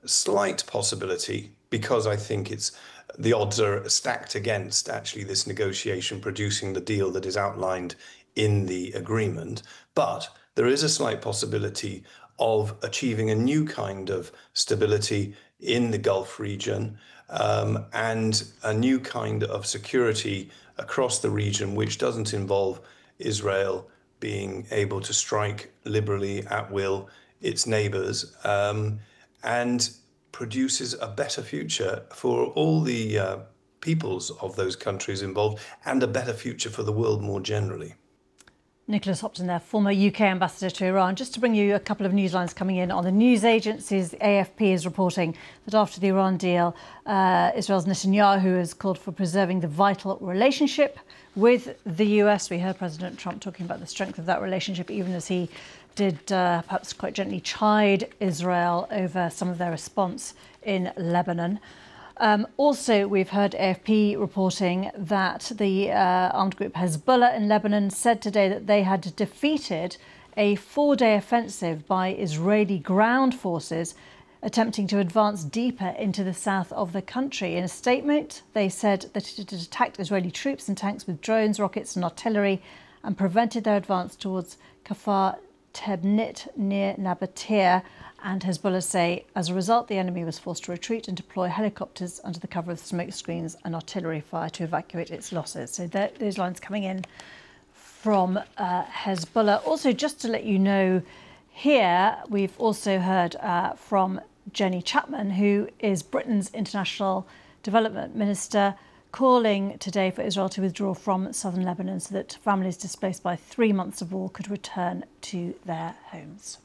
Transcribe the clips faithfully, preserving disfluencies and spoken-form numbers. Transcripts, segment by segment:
slight possibility, because I think it's the odds are stacked against actually this negotiation producing the deal that is outlined in the agreement. But there is a slight possibility of achieving a new kind of stability in the Gulf region, um, and a new kind of security across the region, which doesn't involve Israel being able to strike liberally at will its neighbors, um, and produces a better future for all the uh, peoples of those countries involved, and a better future for the world more generally. Nicholas Hopton there, former U K ambassador to Iran. Just to bring you a couple of news lines coming in on the news agencies, A F P is reporting that after the Iran deal, uh, Israel's Netanyahu has called for preserving the vital relationship with the U S. We heard President Trump talking about the strength of that relationship, even as he did uh, perhaps quite gently chide Israel over some of their response in Lebanon. Um, also, we've heard A F P reporting that the uh, armed group Hezbollah in Lebanon said today that they had defeated a four-day offensive by Israeli ground forces attempting to advance deeper into the south of the country. In a statement, they said that it had attacked Israeli troops and tanks with drones, rockets and artillery and prevented their advance towards Kafar Tebnit near Nabatea. And Hezbollah say, as a result, the enemy was forced to retreat and deploy helicopters under the cover of smoke screens and artillery fire to evacuate its losses. So that, those lines coming in from uh, Hezbollah. Also, just to let you know, here we've also heard uh, from Jenny Chapman, who is Britain's International Development Minister, calling today for Israel to withdraw from southern Lebanon so that families displaced by three months of war could return to their homes.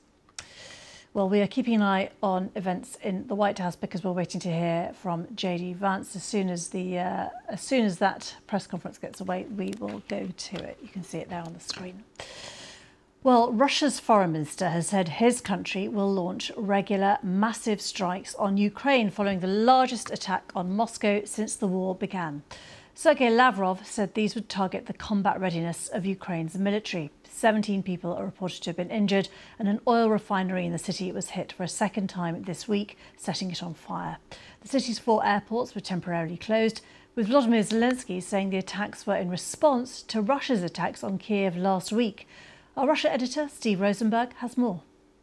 Well, we are keeping an eye on events in the White House because we're waiting to hear from J D Vance. As soon as the uh, as soon as that press conference gets away, we will go to it. You can see it there on the screen. Well, Russia's foreign minister has said his country will launch regular massive strikes on Ukraine following the largest attack on Moscow since the war began. Sergei Lavrov said these would target the combat readiness of Ukraine's military. seventeen people are reported to have been injured, and an oil refinery in the city was hit for a second time this week, setting it on fire. The city's four airports were temporarily closed, with Volodymyr Zelensky saying the attacks were in response to Russia's attacks on Kiev last week. Our Russia editor, Steve Rosenberg, has more.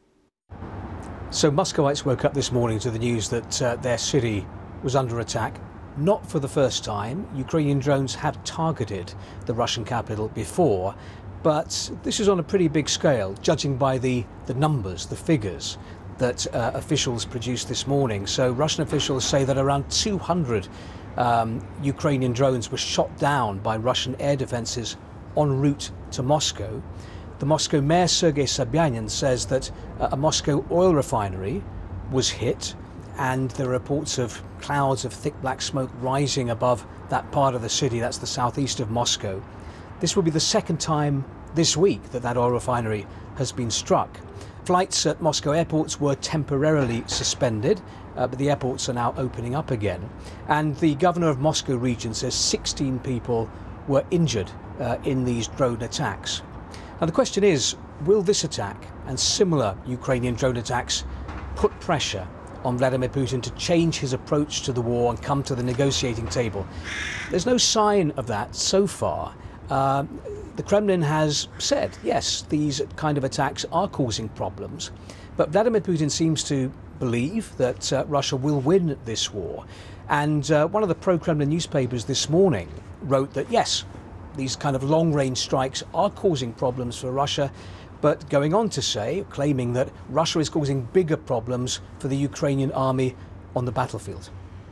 So Muscovites woke up this morning to the news that uh, their city was under attack. Not for the first time. Ukrainian drones had targeted the Russian capital before, but this is on a pretty big scale, judging by the, the numbers, the figures that uh, officials produced this morning. So Russian officials say that around two hundred um, Ukrainian drones were shot down by Russian air defences en route to Moscow. The Moscow mayor, Sergei Sobyanin, says that uh, a Moscow oil refinery was hit, and there are reports of clouds of thick black smoke rising above that part of the city. That's the southeast of Moscow. This will be the second time this week that that oil refinery has been struck. Flights at Moscow airports were temporarily suspended, uh, but the airports are now opening up again. And the governor of Moscow region says sixteen people were injured uh, in these drone attacks. Now the question is, will this attack and similar Ukrainian drone attacks put pressure on Vladimir Putin to change his approach to the war and come to the negotiating table? There's no sign of that so far. Uh, the Kremlin has said, yes, these kind of attacks are causing problems, but Vladimir Putin seems to believe that uh, Russia will win this war. And uh, one of the pro-Kremlin newspapers this morning wrote that, yes, these kind of long-range strikes are causing problems for Russia, but going on to say, claiming that Russia is causing bigger problems for the Ukrainian army on the battlefield.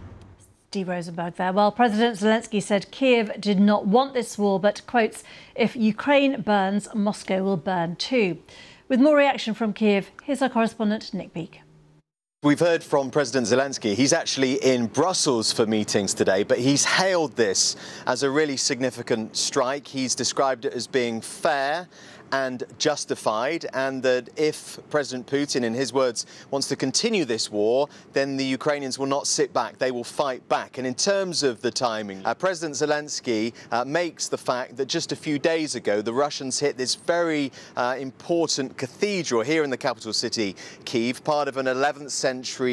Steve Rosenberg there. Well, President Zelensky said Kiev did not want this war, but quotes, "If Ukraine burns, Moscow will burn too." With more reaction from Kiev, here's our correspondent, Nick Peake. We've heard from President Zelensky. He's actually in Brussels for meetings today, but he's hailed this as a really significant strike. He's described it as being fair and justified, and that if President Putin, in his words, wants to continue this war, then the Ukrainians will not sit back, they will fight back. And in terms of the timing, uh, President Zelensky uh, makes the fact that just a few days ago, the Russians hit this very uh, important cathedral here in the capital city, Kyiv, part of an eleventh century